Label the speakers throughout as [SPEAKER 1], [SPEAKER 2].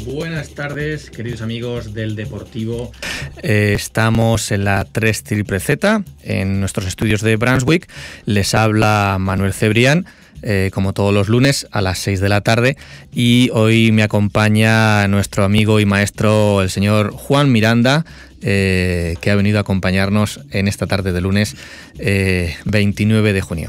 [SPEAKER 1] Buenas tardes, queridos amigos del Deportivo. Estamos en la 3ZZZ, en nuestros estudios de Brunswick. Les habla Manuel Cebrián, como todos los lunes a las 6 de la tarde. Y hoy me acompaña nuestro amigo y maestro, el señor Juan Miranda, que ha venido a acompañarnos en esta tarde de lunes 29 de junio.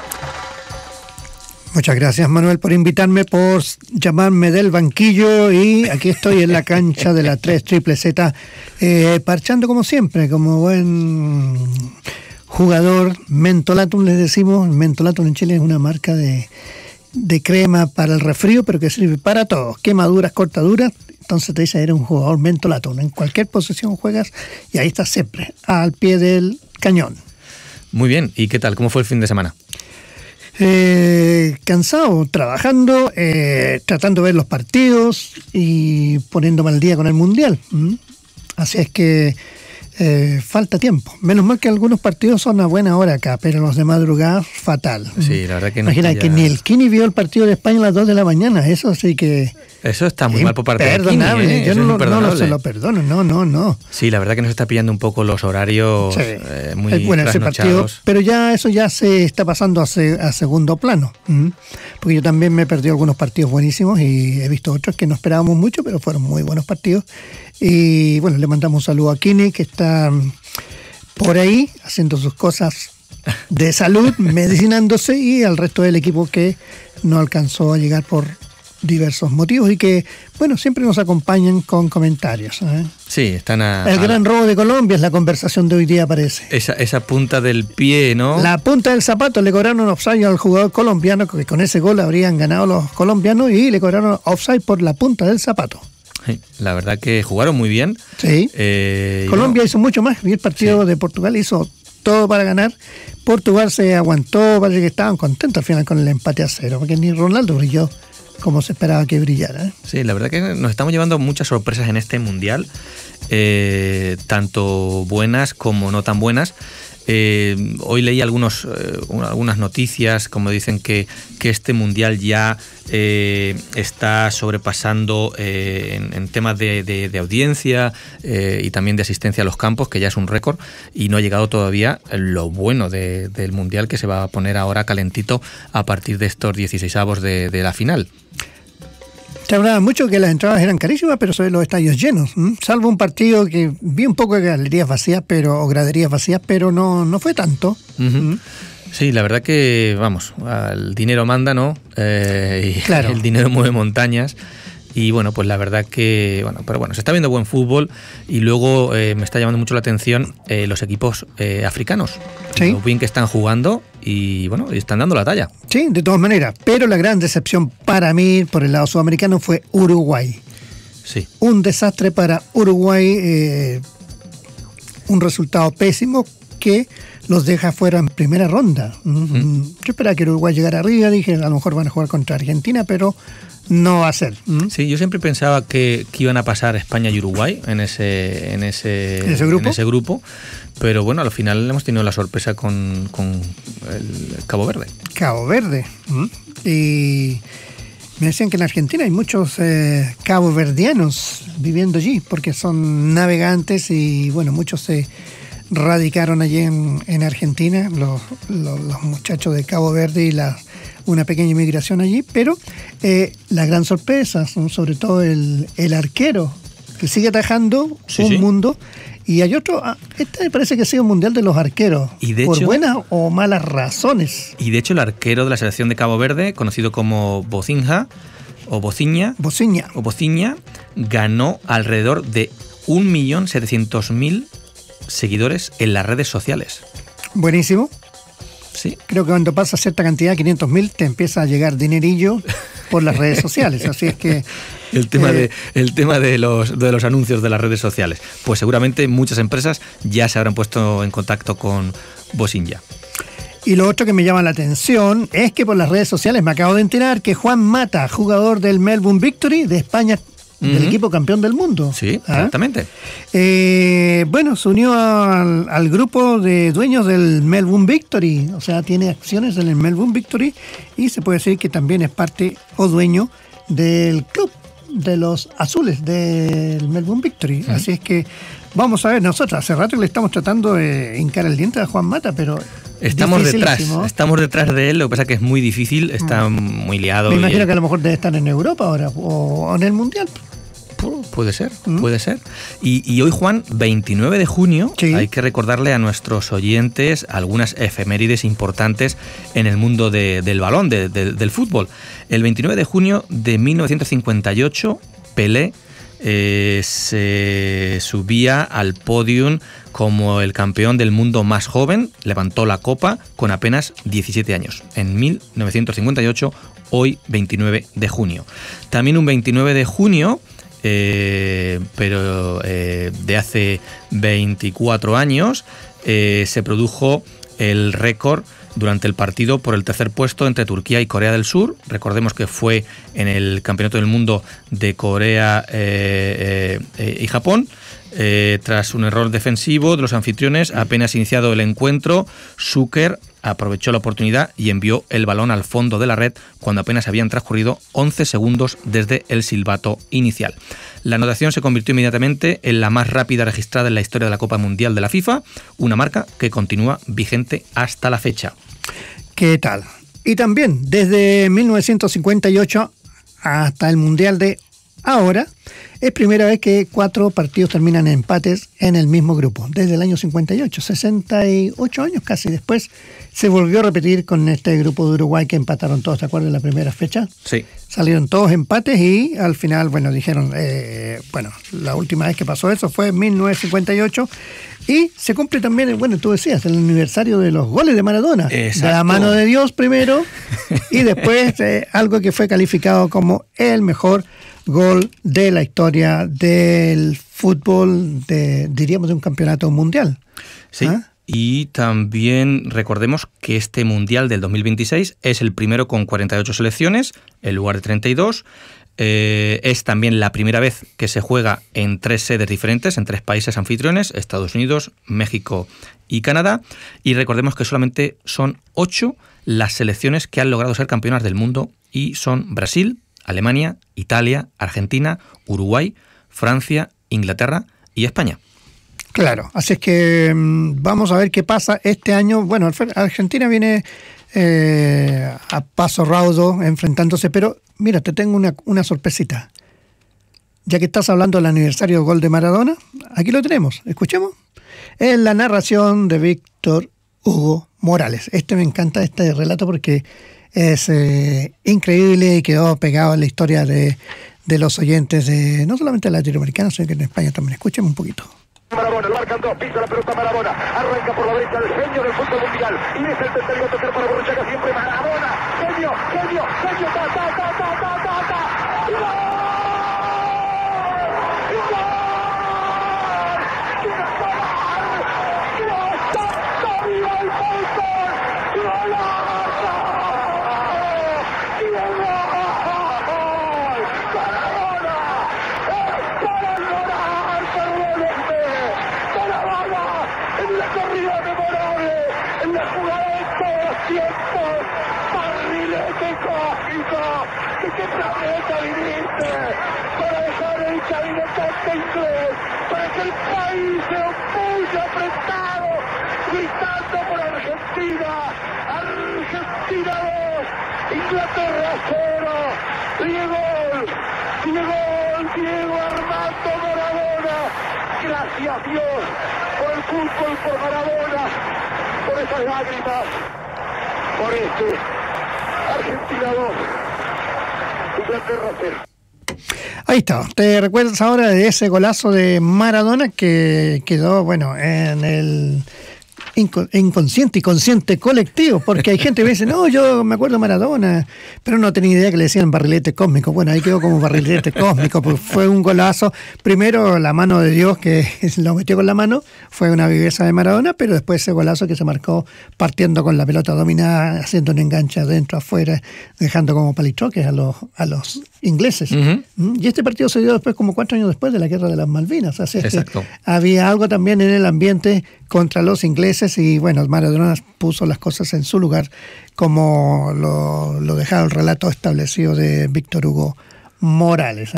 [SPEAKER 2] Muchas gracias, Manuel, por invitarme, por llamarme del banquillo, y aquí estoy en la cancha de la 3ZZZ, parchando como siempre, como buen jugador. Mentolatum les decimos. Mentolatum en Chile es una marca de crema para el resfrío, pero que sirve para todo, quemaduras, cortaduras. Entonces te dice, eres un jugador Mentolatum. En cualquier posición juegas y ahí estás siempre, al pie del cañón.
[SPEAKER 1] Muy bien, ¿y qué tal? ¿Cómo fue el fin de semana?
[SPEAKER 2] Cansado, trabajando, tratando de ver los partidos y poniéndome al día con el Mundial. Así es que falta tiempo. Menos mal que algunos partidos son a buena hora acá, pero los de madrugada, fatal.
[SPEAKER 1] Sí, la verdad que no.
[SPEAKER 2] Imagina que ni el Kini vio el partido de España a las 2 de la mañana. Eso sí que...
[SPEAKER 1] Eso está muy mal por parte de Kini, ¿eh?
[SPEAKER 2] Yo no se lo perdono, no.
[SPEAKER 1] Sí, la verdad que nos está pillando un poco los horarios, sí, muy
[SPEAKER 2] es bueno ese partido, pero eso ya se está pasando a segundo plano. Porque yo también me he perdido algunos partidos buenísimos y he visto otros que no esperábamos mucho, pero fueron muy buenos partidos. Y bueno, le mandamos un saludo a Kini, que está por ahí haciendo sus cosas de salud, medicinándose, y al resto del equipo que no alcanzó a llegar por diversos motivos y que, bueno, siempre nos acompañan con comentarios.
[SPEAKER 1] Sí, están
[SPEAKER 2] el gran robo de Colombia es la conversación de hoy día, parece.
[SPEAKER 1] Esa punta del pie, ¿no?
[SPEAKER 2] La punta del zapato. Le cobraron offside al jugador colombiano, que con ese gol habrían ganado los colombianos, y le cobraron offside por la punta del zapato.
[SPEAKER 1] Sí, la verdad que jugaron muy bien.
[SPEAKER 2] Sí. Colombia hizo mucho más. Y el partido de Portugal hizo todo para ganar. Portugal se aguantó, parece que estaban contentos al final con el empate a 0, porque ni Ronaldo brilló como se esperaba que brillara.
[SPEAKER 1] Sí, la verdad que nos estamos llevando muchas sorpresas en este Mundial, tanto buenas como no tan buenas. Hoy leí algunas noticias, como dicen que este Mundial ya está sobrepasando en temas de audiencia y también de asistencia a los campos, que ya es un récord, y no ha llegado todavía lo bueno del Mundial, que se va a poner ahora calentito a partir de estos 16avos de la final.
[SPEAKER 2] Se hablaba mucho que las entradas eran carísimas, pero sobre los estadios llenos, salvo un partido que vi un poco de galerías vacías, o graderías vacías, pero no fue tanto.
[SPEAKER 1] Sí, la verdad que, vamos, el dinero manda, ¿no? Y claro, el dinero mueve montañas. Y bueno, pues la verdad que, pero se está viendo buen fútbol, y luego me está llamando mucho la atención los equipos africanos.
[SPEAKER 2] ¿Sí?
[SPEAKER 1] Lo bien que están jugando y están dando la talla.
[SPEAKER 2] Sí, de todas maneras, pero la gran decepción para mí por el lado sudamericano fue Uruguay.
[SPEAKER 1] Sí.
[SPEAKER 2] Un desastre para Uruguay, un resultado pésimo que los deja fuera en primera ronda. Yo esperaba que Uruguay llegara arriba, dije a lo mejor van a jugar contra Argentina, pero no va a ser.
[SPEAKER 1] Sí, yo siempre pensaba que iban a pasar España y Uruguay en ese grupo, pero bueno, al final hemos tenido la sorpresa con el Cabo Verde. Y me decían que en Argentina hay muchos caboverdianos viviendo allí, porque son navegantes, y bueno, muchos se radicaron allí en Argentina, los muchachos de Cabo Verde, y una pequeña inmigración allí, pero las gran sorpresas son sobre todo el arquero, que sigue atajando mundo, y hay otro, este me parece que ha sido un mundial de los arqueros, y de por hecho, buenas o malas razones. Y de hecho el arquero de la selección de Cabo Verde, conocido como Bocinha, ganó alrededor de 1.700.000 seguidores en las redes sociales.
[SPEAKER 2] Buenísimo.
[SPEAKER 1] Sí.
[SPEAKER 2] Creo que cuando pasa cierta cantidad, 500.000, te empieza a llegar dinerillo por las redes sociales. Así es que
[SPEAKER 1] el tema de los anuncios de las redes sociales, pues seguramente muchas empresas ya se habrán puesto en contacto con Bocinha.
[SPEAKER 2] Y lo otro que me llama la atención es que por las redes sociales me acabo de enterar que Juan Mata, jugador del Melbourne Victory de España, del equipo campeón del mundo.
[SPEAKER 1] Sí, exactamente.
[SPEAKER 2] Se unió al grupo de dueños del Melbourne Victory, o sea, tiene acciones en el Melbourne Victory, y se puede decir que también es parte o dueño del club.
[SPEAKER 1] de los azules del Melbourne Victory. Así es que vamos a ver, nosotros hace rato que le estamos tratando de hincar el diente a Juan Mata, pero
[SPEAKER 3] estamos detrás de él. Lo que pasa es que es muy difícil, está muy liado.
[SPEAKER 1] Me imagino que a lo mejor debe estar en Europa ahora o en el Mundial.
[SPEAKER 3] Puede ser. Y hoy, Juan, 29 de junio, hay que recordarle a nuestros oyentes algunas efemérides importantes en el mundo del balón, del fútbol. El 29 de junio de 1958, Pelé se subía al podium como el campeón del mundo más joven, levantó la copa con apenas 17 años, en 1958, hoy 29 de junio. También un 29 de junio, pero de hace 24 años, se produjo el récord durante el partido por el tercer puesto entre Turquía y Corea del Sur. Recordemos que fue en el Campeonato del Mundo de Corea y Japón. Tras un error defensivo de los anfitriones, apenas iniciado el encuentro, Zucker aprovechó la oportunidad y envió el balón al fondo de la red cuando apenas habían transcurrido 11 segundos desde el silbato inicial. La anotación se convirtió inmediatamente en la más rápida registrada en la historia de la Copa Mundial de la FIFA, una marca que continúa vigente hasta la fecha.
[SPEAKER 1] ¿Qué tal? Y también desde 1958 hasta el Mundial de ahora, es primera vez que 4 partidos terminan en empates en el mismo grupo. Desde el año 58, 68 años casi después, se volvió a repetir con este grupo de Uruguay que empataron todos, ¿te acuerdas? En la primera fecha.
[SPEAKER 3] Sí.
[SPEAKER 1] Salieron todos empates y al final, dijeron, la última vez que pasó eso fue en 1958 y se cumple también, tú decías, el aniversario de los goles de Maradona.
[SPEAKER 3] Exacto.
[SPEAKER 1] De la mano de Dios primero y después algo que fue calificado como el mejor gol de la historia del fútbol, diríamos de un campeonato mundial.
[SPEAKER 3] Sí, y también recordemos que este Mundial del 2026 es el primero con 48 selecciones, en lugar de 32. Es también la primera vez que se juega en 3 sedes diferentes, en 3 países anfitriones, Estados Unidos, México y Canadá. Y recordemos que solamente son 8 las selecciones que han logrado ser campeonas del mundo y son Brasil, Alemania, Italia, Argentina, Uruguay, Francia, Inglaterra y España.
[SPEAKER 1] Claro, así es que vamos a ver qué pasa este año. Bueno, Argentina viene a paso raudo enfrentándose, pero mira, te tengo una sorpresita. Ya que estás hablando del aniversario del gol de Maradona, aquí lo tenemos, escuchemos. Es la narración de Víctor Hugo Morales. Me encanta este relato porque es increíble y quedó pegado en la historia de los oyentes no solamente latinoamericanos, sino que en España también. Escuchemos un poquito.
[SPEAKER 4] Maradona, lo marcan 2, pisa la pelota Maradona, arranca por la derecha el genio del fútbol mundial y es el tercero a tocar para Borruchaga siempre Maradona, genio, ¿Qué planeta viniste? Para dejar el caminotante inglés, para que el país se opulle apretado, gritando por Argentina. Argentina 2, Inglaterra 0. Diego Armando Maradona. Gracias Dios por el fútbol, por Maradona, por esas lágrimas, por Argentina 2.
[SPEAKER 1] Ahí está. ¿Te recuerdas ahora de ese golazo de Maradona que quedó, en el inconsciente y consciente colectivo? Porque hay gente que dice, no, yo me acuerdo de Maradona, pero no tenía idea que le decían barrilete cósmico. Bueno, ahí quedó como barrilete cósmico, porque fue un golazo. Primero la mano de Dios que lo metió con la mano, fue una viveza de Maradona, pero después ese golazo que se marcó partiendo con la pelota dominada, haciendo un enganche adentro, afuera, dejando como palitroques a los ingleses. Uh-huh. Y este partido se dio después, como 4 años después de la Guerra de las Malvinas. Así es que había algo también en el ambiente contra los ingleses y Maradona puso las cosas en su lugar, como lo dejaba el relato establecido de Víctor Hugo Morales.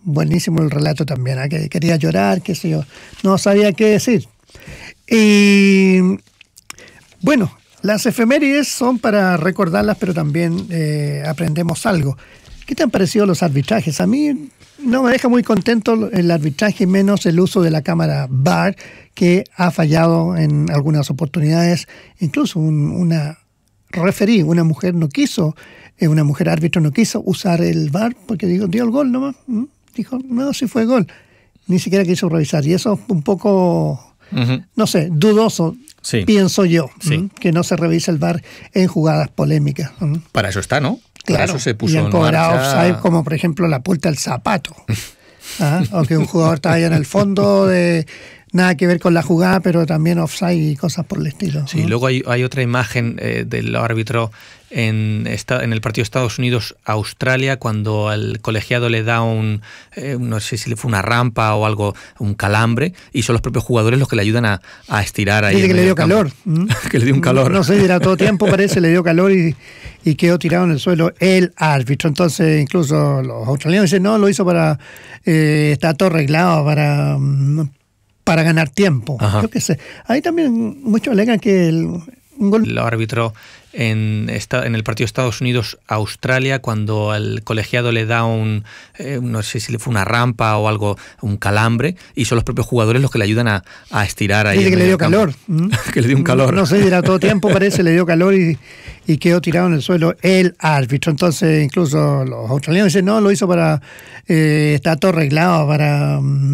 [SPEAKER 1] buenísimo el relato también, que quería llorar, qué sé yo, no sabía qué decir. Y bueno, las efemérides son para recordarlas, pero también aprendemos algo. ¿Qué te han parecido los arbitrajes? A mí no me deja muy contento el arbitraje, menos el uso de la cámara VAR, que ha fallado en algunas oportunidades. Incluso una referí, una mujer árbitro no quiso usar el VAR porque dio el gol nomás. Dijo, no, sí fue gol. Ni siquiera quiso revisar. Y eso es un poco, no sé, dudoso, sí, pienso yo, sí, que no se revise el VAR en jugadas polémicas.
[SPEAKER 3] Para eso está, ¿no?
[SPEAKER 1] Claro,
[SPEAKER 3] para eso se puso
[SPEAKER 1] y han cobrado offside, como por ejemplo la puerta del zapato. O que un jugador está ahí en el fondo de nada que ver con la jugada, pero también offside y cosas por el estilo.
[SPEAKER 3] Sí, luego hay otra imagen del árbitro en el partido de Estados Unidos-Australia, cuando al colegiado le da no sé si le fue una rampa o algo, un calambre, y son los propios jugadores los que le ayudan a estirar ahí.
[SPEAKER 1] Dice que le dio calor.
[SPEAKER 3] Que le dio un calor.
[SPEAKER 1] No sé, dirá todo tiempo, parece, le dio calor y quedó tirado en el suelo el árbitro. Entonces, incluso los australianos dicen, no, lo hizo está todo arreglado para ganar tiempo. Ajá. Yo qué sé. Ahí también muchos alegan que un gol...
[SPEAKER 3] El árbitro en el partido de Estados Unidos-Australia, cuando al colegiado le da no sé si le fue una rampa o algo, un calambre, y son los propios jugadores los que le ayudan a estirar ahí.
[SPEAKER 1] Dice que le dio calor.
[SPEAKER 3] Que le dio un calor.
[SPEAKER 1] No sé, dirá todo tiempo, parece, le dio calor y quedó tirado en el suelo el árbitro. Entonces, incluso los australianos dicen, no, lo hizo está todo arreglado para